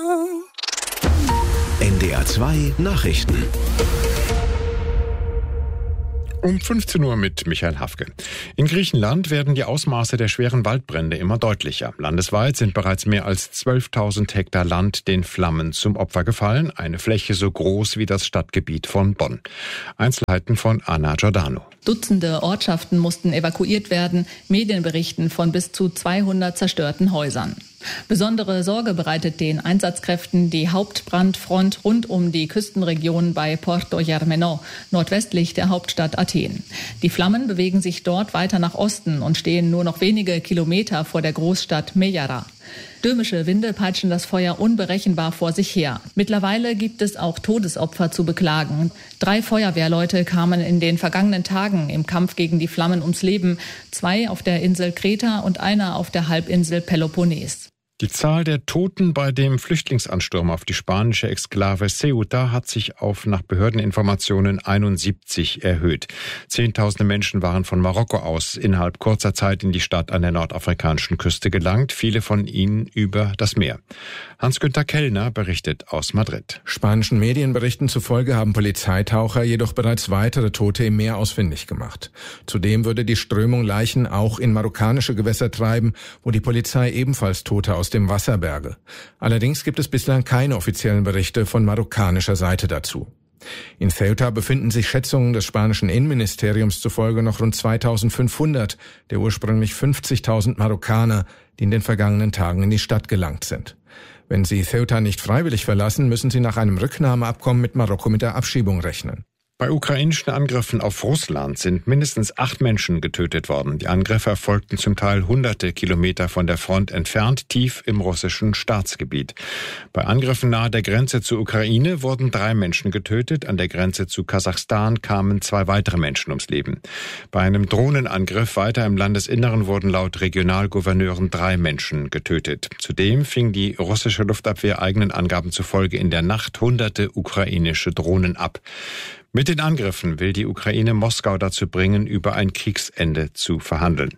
NDR 2 Nachrichten. Um 15 Uhr mit Michael Hafke. In Griechenland werden die Ausmaße der schweren Waldbrände immer deutlicher. Landesweit sind bereits mehr als 12.000 Hektar Land den Flammen zum Opfer gefallen. Eine Fläche so groß wie das Stadtgebiet von Bonn. Einzelheiten von Anna Giordano. Dutzende Ortschaften mussten evakuiert werden. Medien berichten von bis zu 200 zerstörten Häusern. Besondere Sorge bereitet den Einsatzkräften die Hauptbrandfront rund um die Küstenregion bei Porto Germano, nordwestlich der Hauptstadt Athen. Die Flammen bewegen sich dort weiter nach Osten und stehen nur noch wenige Kilometer vor der Großstadt Mejara. Stürmische Winde peitschen das Feuer unberechenbar vor sich her. Mittlerweile gibt es auch Todesopfer zu beklagen. 3 Feuerwehrleute kamen in den vergangenen Tagen im Kampf gegen die Flammen ums Leben. 2 auf der Insel Kreta und einer auf der Halbinsel Peloponnes. Die Zahl der Toten bei dem Flüchtlingsansturm auf die spanische Exklave Ceuta hat sich auf nach Behördeninformationen 71 erhöht. Zehntausende Menschen waren von Marokko aus innerhalb kurzer Zeit in die Stadt an der nordafrikanischen Küste gelangt, viele von ihnen über das Meer. Hans-Günther Kellner berichtet aus Madrid. Spanischen Medienberichten zufolge haben Polizeitaucher jedoch bereits weitere Tote im Meer ausfindig gemacht. Zudem würde die Strömung Leichen auch in marokkanische Gewässer treiben, wo die Polizei ebenfalls Tote aus dem Wasser berge. Allerdings gibt es bislang keine offiziellen Berichte von marokkanischer Seite dazu. In Ceuta befinden sich Schätzungen des spanischen Innenministeriums zufolge noch rund 2.500 der ursprünglich 50.000 Marokkaner, die in den vergangenen Tagen in die Stadt gelangt sind. Wenn sie Ceuta nicht freiwillig verlassen, müssen sie nach einem Rücknahmeabkommen mit Marokko mit der Abschiebung rechnen. Bei ukrainischen Angriffen auf Russland sind mindestens 8 Menschen getötet worden. Die Angriffe erfolgten zum Teil hunderte Kilometer von der Front entfernt, tief im russischen Staatsgebiet. Bei Angriffen nahe der Grenze zur Ukraine wurden 3 Menschen getötet. An der Grenze zu Kasachstan kamen 2 weitere Menschen ums Leben. Bei einem Drohnenangriff weiter im Landesinneren wurden laut Regionalgouverneuren 3 Menschen getötet. Zudem fing die russische Luftabwehr eigenen Angaben zufolge in der Nacht hunderte ukrainische Drohnen ab. Mit den Angriffen will die Ukraine Moskau dazu bringen, über ein Kriegsende zu verhandeln.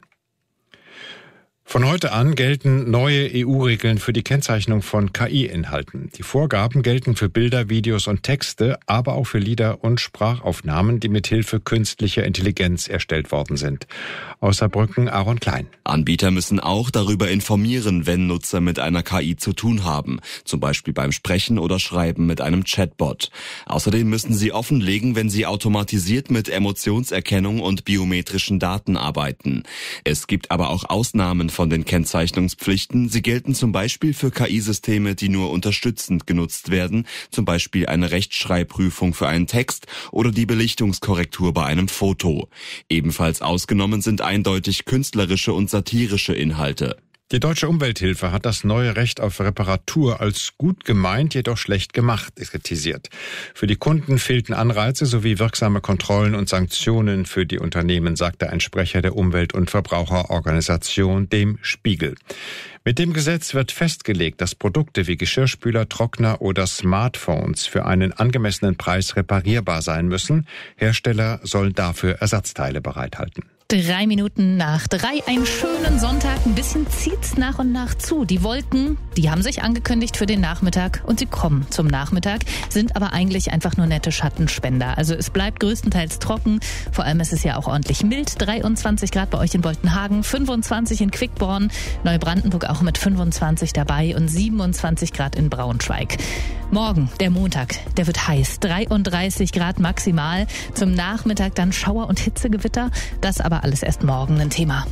Von heute an gelten neue EU-Regeln für die Kennzeichnung von KI-Inhalten. Die Vorgaben gelten für Bilder, Videos und Texte, aber auch für Lieder und Sprachaufnahmen, die mit Hilfe künstlicher Intelligenz erstellt worden sind. Aus Saarbrücken, Aaron Klein. Anbieter müssen auch darüber informieren, wenn Nutzer mit einer KI zu tun haben, zum Beispiel beim Sprechen oder Schreiben mit einem Chatbot. Außerdem müssen sie offenlegen, wenn sie automatisiert mit Emotionserkennung und biometrischen Daten arbeiten. Es gibt aber auch Ausnahmen von den Kennzeichnungspflichten. Sie gelten zum Beispiel für KI-Systeme, die nur unterstützend genutzt werden, zum Beispiel eine Rechtschreibprüfung für einen Text oder die Belichtungskorrektur bei einem Foto. Ebenfalls ausgenommen sind eindeutig künstlerische und satirische Inhalte. Die Deutsche Umwelthilfe hat das neue Recht auf Reparatur als gut gemeint, jedoch schlecht gemacht kritisiert. Für die Kunden fehlten Anreize sowie wirksame Kontrollen und Sanktionen für die Unternehmen, sagte ein Sprecher der Umwelt- und Verbraucherorganisation, dem Spiegel. Mit dem Gesetz wird festgelegt, dass Produkte wie Geschirrspüler, Trockner oder Smartphones für einen angemessenen Preis reparierbar sein müssen. Hersteller sollen dafür Ersatzteile bereithalten. 3 Minuten nach 3, einen schönen Sonntag. Ein bisschen zieht's nach und nach zu. Die Wolken, die haben sich angekündigt für den Nachmittag und sie kommen zum Nachmittag, sind aber eigentlich einfach nur nette Schattenspender. Also es bleibt größtenteils trocken. Vor allem ist es ja auch ordentlich mild. 23 Grad bei euch in Boltenhagen, 25 in Quickborn, Neubrandenburg auch mit 25 dabei und 27 Grad in Braunschweig. Morgen, der Montag, der wird heiß. 33 Grad maximal. Zum Nachmittag dann Schauer und Hitzegewitter. Das aber alles erst morgen ein Thema.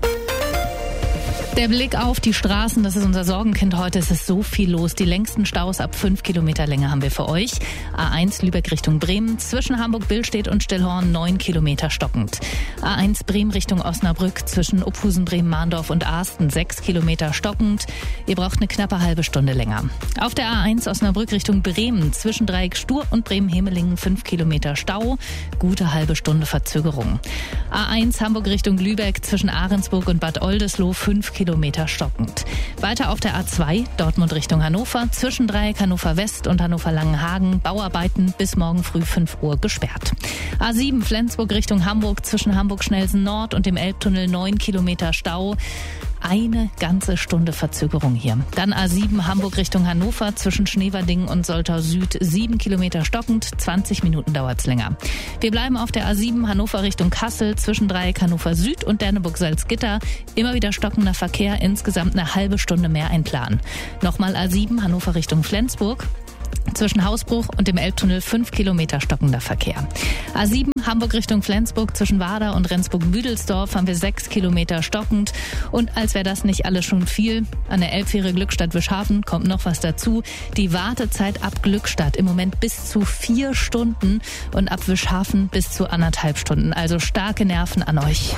Der Blick auf die Straßen, das ist unser Sorgenkind heute. Es ist so viel los. Die längsten Staus ab 5 Kilometer Länge haben wir für euch. A1 Lübeck Richtung Bremen, zwischen Hamburg-Billstedt und Stillhorn 9 Kilometer stockend. A1 Bremen Richtung Osnabrück, zwischen Uphusen, Bremen-Mahndorf und Arsten 6 Kilometer stockend. Ihr braucht eine knappe halbe Stunde länger. Auf der A1 Osnabrück Richtung Bremen, zwischen Dreieck Stur und Bremen-Hemelingen 5 Kilometer Stau. Gute halbe Stunde Verzögerung. A1 Hamburg Richtung Lübeck, zwischen Ahrensburg und Bad Oldesloe 5 Kilometer stockend. Weiter auf der A2 Dortmund Richtung Hannover, zwischen Dreieck Hannover West und Hannover Langenhagen, Bauarbeiten bis morgen früh 5 Uhr gesperrt. A7 Flensburg Richtung Hamburg, zwischen Hamburg Schnelsen Nord und dem Elbtunnel 9 Kilometer Stau. eine ganze Stunde Verzögerung hier. Dann A7 Hamburg Richtung Hannover zwischen Schneverdingen und Soltau Süd 7 Kilometer stockend, 20 Minuten dauert's länger. Wir bleiben auf der A7 Hannover Richtung Kassel zwischen Dreieck Hannover Süd und Derneburg-Salzgitter. Immer wieder stockender Verkehr, insgesamt eine halbe Stunde mehr einplanen. Nochmal A7 Hannover Richtung Flensburg. Zwischen Hausbruch und dem Elbtunnel 5 Kilometer stockender Verkehr. A7 Hamburg Richtung Flensburg zwischen Warder und Rendsburg-Büdelsdorf haben wir 6 Kilometer stockend. Und als wäre das nicht alles schon viel, an der Elbfähre Glückstadt-Wischhafen kommt noch was dazu. Die Wartezeit ab Glückstadt im Moment bis zu 4 Stunden und ab Wischhafen bis zu 1,5 Stunden. Also starke Nerven an euch.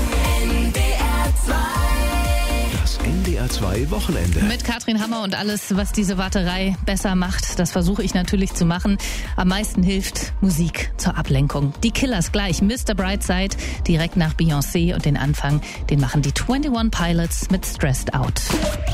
NDR 2 Wochenende. Mit Katrin Hammer und alles, was diese Warterei besser macht, das versuche ich natürlich zu machen. Am meisten hilft Musik zur Ablenkung. Die Killers gleich, Mr. Brightside, direkt nach Beyoncé und den Anfang, den machen die 21 Pilots mit Stressed Out.